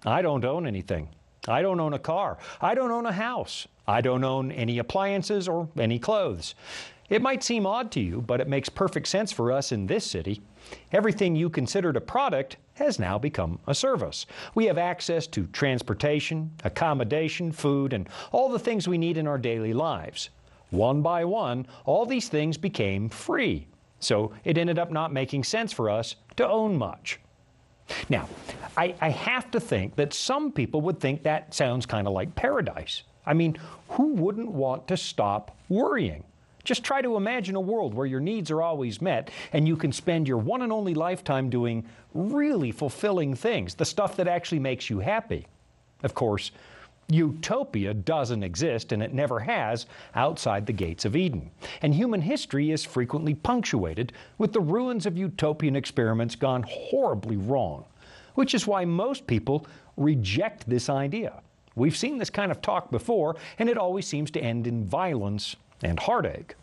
I don't own anything. I don't own a car. I don't own a house. I don't own any appliances or any clothes. It might seem odd to you, but it makes perfect sense for us in this city. Everything you considered a product has now become a service. We have access to transportation, accommodation, food, and all the things we need in our daily lives. One by one, all these things became free. So it ended up not making sense for us to own much. Now, I have to think that some people would think that sounds kind of like paradise. I mean, who wouldn't want to stop worrying? Just try to imagine a world where your needs are always met and you can spend your one and only lifetime doing really fulfilling things, the stuff that actually makes you happy. Of course, utopia doesn't exist, and it never has, outside the gates of Eden. And human history is frequently punctuated with the ruins of utopian experiments gone horribly wrong, which is why most people reject this idea. We've seen this kind of talk before, and it always seems to end in violence and heartache.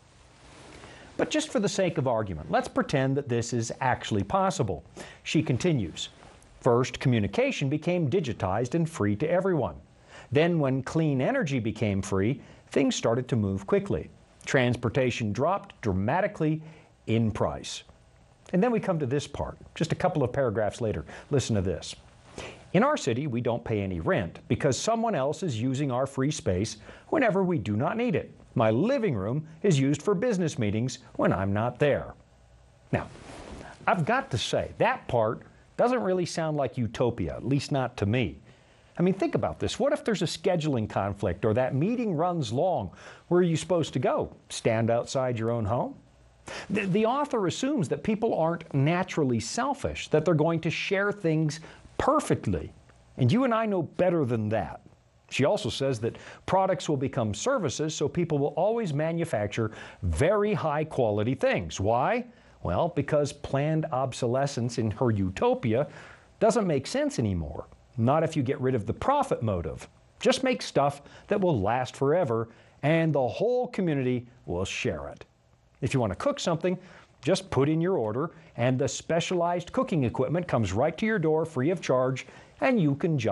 But just for the sake of argument, let's pretend that this is actually possible. She continues, first, communication became digitized and free to everyone. Then when clean energy became free, things started to move quickly. Transportation dropped dramatically in price. And then we come to this part, just a couple of paragraphs later. Listen to this. In our city, we don't pay any rent because someone else is using our free space whenever we do not need it. My living room is used for business meetings when I'm not there. Now, I've got to say, that part doesn't really sound like utopia, at least not to me. I mean, think about this. What if there's a scheduling conflict or that meeting runs long? Where are you supposed to go? Stand outside your own home? The author assumes that people aren't naturally selfish, that they're going to share things perfectly. And you and I know better than that. She also says that products will become services, so people will always manufacture very high quality things. Why? Well, because planned obsolescence in her utopia doesn't make sense anymore. Not if you get rid of the profit motive. Just make stuff that will last forever, and the whole community will share it. If you want to cook something, just put in your order, and the specialized cooking equipment comes right to your door free of charge, and you can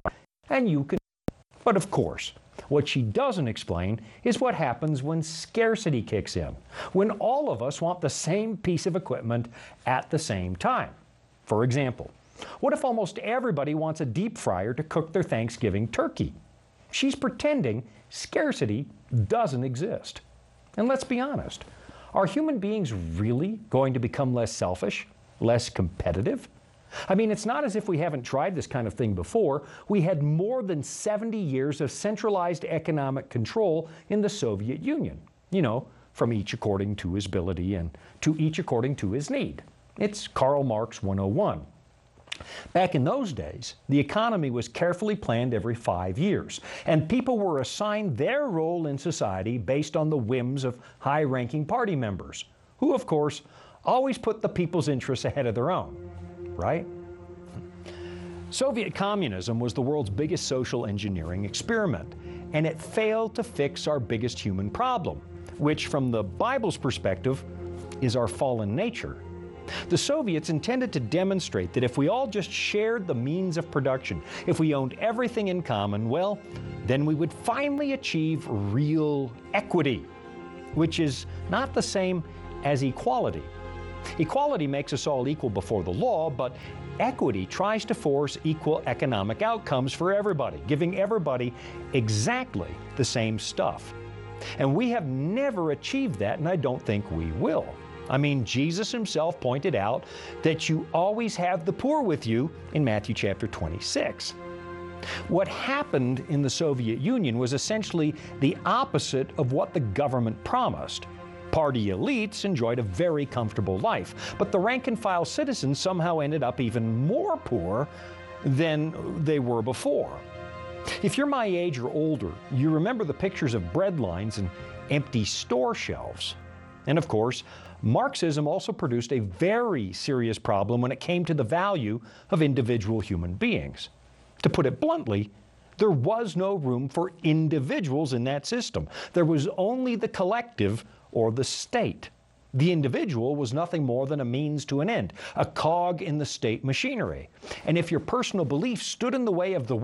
But of course, what she doesn't explain is what happens when scarcity kicks in, when all of us want the same piece of equipment at the same time. For example, what if almost everybody wants a deep fryer to cook their Thanksgiving turkey? She's pretending scarcity doesn't exist. And let's be honest, are human beings really going to become less selfish, less competitive? I mean, it's not as if we haven't tried this kind of thing before. We had more than 70 years of centralized economic control in the Soviet Union. You know, from each according to his ability and to each according to his need. It's Karl Marx 101. Back in those days, the economy was carefully planned every 5 years, and people were assigned their role in society based on the whims of high-ranking party members, who, of course, always put the people's interests ahead of their own, right? Soviet communism was the world's biggest social engineering experiment, and it failed to fix our biggest human problem, which, from the Bible's perspective, is our fallen nature. The Soviets intended to demonstrate that if we all just shared the means of production, if we owned everything in common, well, then we would finally achieve real equity, which is not the same as equality. Equality makes us all equal before the law, but equity tries to force equal economic outcomes for everybody, giving everybody exactly the same stuff. And we have never achieved that, and I don't think we will. I mean, Jesus himself pointed out that you always have the poor with you in Matthew chapter 26. What happened in the Soviet Union was essentially the opposite of what the government promised. Party elites enjoyed a very comfortable life, but the rank-and-file citizens somehow ended up even more poor than they were before. If you're my age or older, you remember the pictures of bread lines and empty store shelves. And of course, Marxism also produced a very serious problem when it came to the value of individual human beings. To put it bluntly, there was no room for individuals in that system. There was only the collective or the state. The individual was nothing more than a means to an end, a cog in the state machinery. And if your personal beliefs stood in the way of the